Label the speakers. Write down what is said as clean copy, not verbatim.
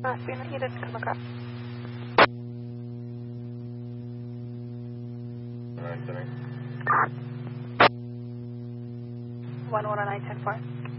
Speaker 1: Last unit, he didn't come across.
Speaker 2: 910.
Speaker 1: 110910-4.